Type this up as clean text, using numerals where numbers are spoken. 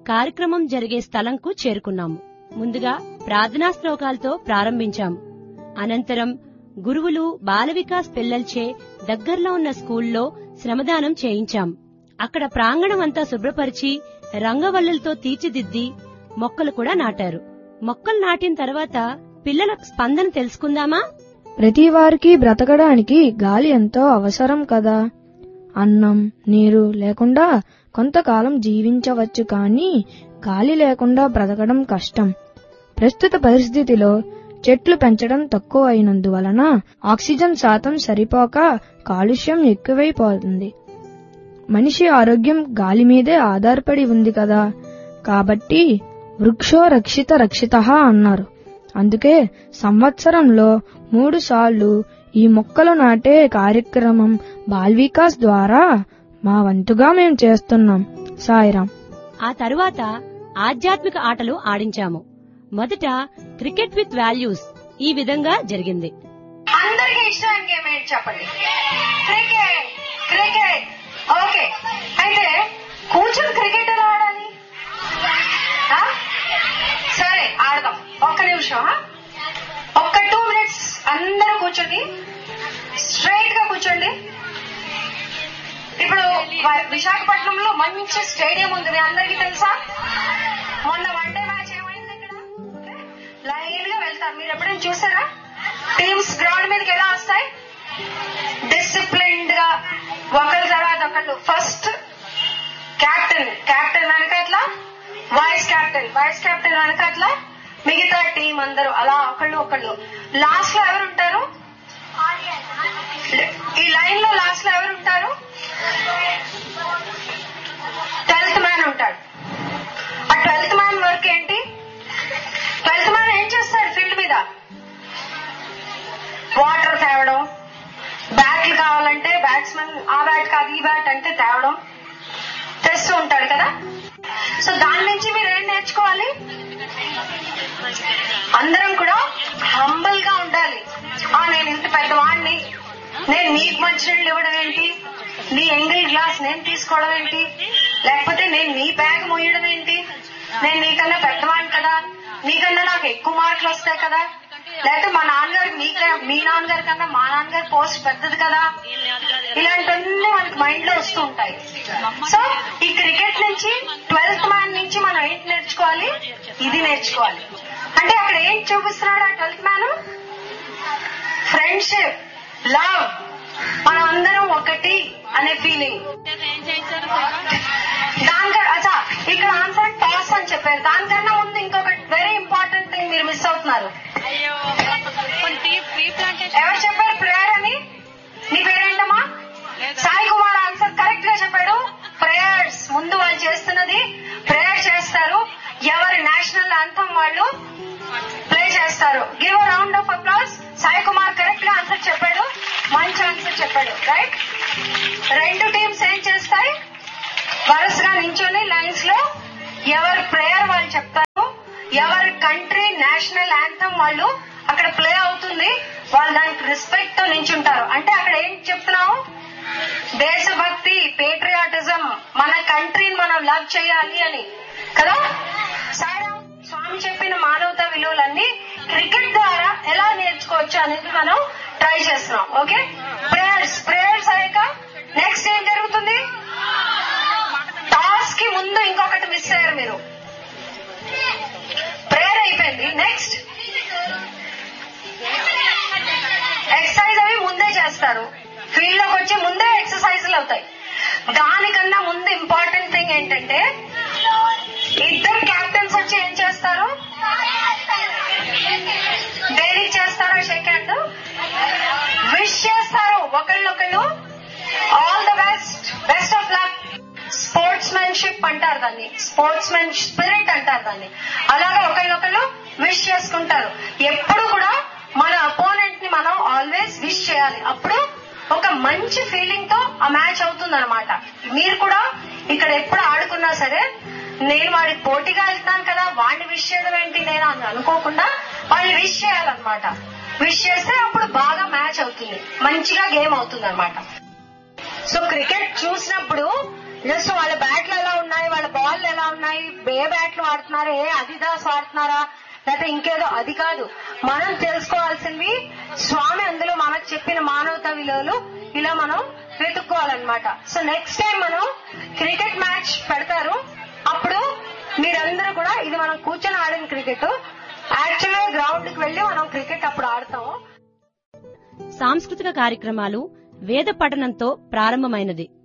కార్యక్రమం జరిగే స్థలంకు చేరుకున్నాము. ముందుగా ప్రార్థనా శ్లోకాలతో ప్రారంభించాం. అనంతరం గురువులు బాల వికాస్ పిల్లల్చే దగ్గర్లో ఉన్న స్కూల్లో శ్రమదానం చేయించాం. అక్కడ ప్రాంగణం అంతా శుభ్రపరిచి రంగవల్లులతో తీర్చిదిద్ది మొక్కలు కూడా నాటారు. మొక్కలు నాటిన తర్వాత పిల్లల స్పందన తెలుసుకుందామా? ప్రతి వారికి బ్రతకడానికి గాలి ఎంతో అవసరం కదా. అన్నం, నీరు లేకుండా కొంతకాలం జీవించవచ్చు, కానీ గాలి లేకుండా బ్రతకడం కష్టం. ప్రస్తుత పరిస్థితిలో చెట్లు పెంచడం తక్కువ అయినందువలన ఆక్సిజన్ శాతం సరిపోక కాలుష్యం ఎక్కువైపోతుంది. మనిషి ఆరోగ్యం గాలి మీదే ఆధారపడి ఉంది కదా. కాబట్టి వృక్షో రక్షిత రక్షితః అన్నారు. అందుకే సంవత్సరంలో 3 సార్లు ఈ మొక్కలు నాటే కార్యక్రమం బాల్ వికాస్ ద్వారా మా వంతుగా మేం చేస్తున్నాం. సాయిరాం. ఆ తరువాత ఆధ్యాత్మిక ఆటలు ఆడించాము. మొదట క్రికెట్ విత్ వాల్యూస్ ఈ విధంగా జరిగింది. అందరికీ ఇష్టమైన గేమ్ ఏంటి చెప్పండి? క్రికెట్. Cricket okay. అయితే కూర్చొని క్రికెట్ ఎలా ఆడాలి? సరే ఆడదాం. ఒక్క నిమిషం, ఒక్క 2 minutes అందరూ కూర్చొని స్ట్రైట్ గా కూర్చోండి. ఇప్పుడు విశాఖపట్నంలో మంచి స్టేడియం ఉంది, మీ అందరికీ తెలుసా? మొన్న వన్డే మ్యాచ్ ఏమైంది ఇక్కడ? లైన్ గా వెళ్తారు. మీరు ఎప్పుడైనా చూసారా? టీమ్స్ గ్రౌండ్ మీదకి ఎలా వస్తాయి? డిసిప్లిన్డ్ గా ఒకరి తర్వాత ఒకళ్ళు. ఫస్ట్ క్యాప్టెన్ వెనకట్ల వైస్ కెప్టెన్ వెనకట్ల మిగతా టీం అందరూ అలా ఒకళ్ళు. లాస్ట్ లో ఎవరు ఉంటారు? ఈ లైన్ లో లాస్ట్ లో ఎవరు ఉంటారు? 12th మ్యాన్ ఉంటాడు. ఆ 12th మ్యాన్ వర్క్ ఏంటి? 12th మ్యాన్ ఏం చేస్తాడు? ఫీల్డ్ మీద వాటర్ తేవడం, బ్యాట్లు కావాలంటే బ్యాట్స్మెన్ ఆ బ్యాట్ కాదు ఈ బ్యాట్ అంటే తేవడం, తెస్తూ ఉంటాడు కదా. సో దాని నుంచి మీరు ఏం నేర్చుకోవాలి? అందరం కూడా హంబల్ గా ఉండాలి. నేను ఇంత పెద్దవాడిని, నేను నీకు మంచినీళ్ళు ఇవ్వడం ఏంటి, నీ ఎంగిల్ గ్లాస్ నేను తీసుకోవడం ఏంటి, లేకపోతే నేను నీ బ్యాగ్ మోయడం ఏంటి, నేను నీకన్నా పెద్దవాడిని కదా, నీకన్నా నాకు ఎక్కువ మార్కులు వస్తాయి కదా, లేకపోతే మా నాన్నగారు మీ నాన్నగారి కన్నా మా నాన్నగారి పోస్ట్ పెద్దది కదా. ఇలాంటివన్నీ మనకి మైండ్ లో వస్తూ ఉంటాయి. సో ఈ క్రికెట్ నుంచి 12th మ్యాన్ నుంచి మనం ఏంటి నేర్చుకోవాలి? ఇది నేర్చుకోవాలి. అంటే అక్కడ ఏం చూపిస్తున్నాడు ఆ 12th మ్యాన్? ఫ్రెండ్షిప్, లవ్, మనం అందరం ఒకటి అనే ఫీలింగ్. దానికన్నా ఇక్కడ ఆన్సర్ టాస్ అని చెప్పారు. దానికన్నా ముందు ఇంకొకటి వెరీ ఇంపార్టెంట్ థింగ్ మీరు మిస్ అవుతున్నారు. ఎవరు చెప్పారు ప్రేయర్ అని? నీ పేరేంటమ్మా? సాయి కుమార్ ఆన్సర్ కరెక్ట్ గా చెప్పాడు. ప్రేయర్స్ ముందు వాళ్ళు చేస్తున్నది ప్రేయర్ చేస్తారు. ఎవరి నేషనల్ యాంథమ్ వాళ్ళు ప్లే చేస్తారు. Give a round of applause. Sai Kumar correct గా ఆన్సర్ చెప్పాడు, మంచి ఆన్సర్ చెప్పాడు. రైట్. 2 టీమ్స్ ఏం చేస్తాయి? వరుసగా నించొని లైన్స్ లో ఎవరి ప్రేయర్ వాళ్ళు చెప్తారు, ఎవరి కంట్రీ నేషనల్ యాంథమ్ వాళ్ళు అక్కడ ప్లే అవుతుంది, వాళ్ళు దానికి రెస్పెక్ట్ తో నించుంటారు. అంటే అక్కడ ఏం చెప్తున్నావు? దేశభక్తి, పేట్రియాటిజం, మన కంట్రీని మనం లవ్ చేయాలి అని కదా. సాయిరాం స్వామి చెప్పిన మానవతా విలువలన్నీ క్రికెట్ ద్వారా ఎలా నేర్చుకోవచ్చు అనేది మనం ట్రై చేస్తున్నాం. ఓకే. ప్రేయర్స్ అయ్యాక నెక్స్ట్ ఏం జరుగుతుంది? టాస్ కి ముందు ఇంకొకటి మిస్ అయ్యారు మీరు. ప్రేయర్ అయిపోయింది, నెక్స్ట్ ఎక్సర్సైజ్ అవి ముందే చేస్తారు. ఫీల్డ్ లోకి వచ్చి ముందే ఎక్సర్సైజ్లు అవుతాయి. దానికన్నా ముందు ఇంపార్టెంట్ థింగ్ ఏంటంటే ఇద్దరు క్యాప్టెన్స్ వచ్చి ఏం చేస్తారు? దేనికి చేస్తారో షేక్ హ్యాండ్ విష్ చేస్తారు ఒకళ్ళొకళ్ళు. All the best of luck. Sportsmanship అంటారు దాన్ని, స్పోర్ట్స్మెన్ స్పిరిట్ అంటారు దాన్ని. అలాగే ఒకళ్ళొకళ్ళు విష్ చేసుకుంటారు. ఎప్పుడు కూడా మన అపోనెంట్ ని మనం ఆల్వేస్ విష్ చేయాలి. అప్పుడు ఒక మంచి ఫీలింగ్ తో ఆ మ్యాచ్ అవుతుంది అనమాట. మీరు కూడా ఇక్కడ ఎప్పుడు ఆడుకున్నా సరే నేను వాడికి పోటీగా వెళ్తాను కదా, వాడిని విష్ చేయడం ఏంటి నేను అని అనుకోకుండా వాళ్ళని విష్ చేయాలన్నమాట. విష్ చేస్తే అప్పుడు బాగా మ్యాచ్ అవుతుంది, మంచిగా గేమ్ అవుతుంది అనమాట. సో క్రికెట్ చూసినప్పుడు జస్ట్ వాళ్ళ బ్యాట్లు ఎలా ఉన్నాయి, వాళ్ళ బాల్ ఎలా ఉన్నాయి, ఏ బ్యాట్లు వాడుతున్నారా, ఏ అదిదాస్ వాడుతున్నారా, లేకపోతే ఇంకేదో, అది కాదు. మనం తెలుసుకోవాల్సింది స్వామి అందులో మనకు చెప్పిన మానవతా విలువలు ఇలా మనం వెతుక్కోవాలన్నమాట. సో నెక్స్ట్ టైం మనం క్రికెట్ మ్యాచ్ పెడతారు, అప్పుడు మీరందరూ కూడా, ఇది మనం కూర్చొని ఆడిన క్రికెట్, యాక్చువల్ గా గ్రౌండ్ కి వెళ్లి మనం క్రికెట్ అప్పుడు ఆడతాము. సాంస్కృతిక కార్యక్రమాలు వేద పఠనంతో ప్రారంభమైనది.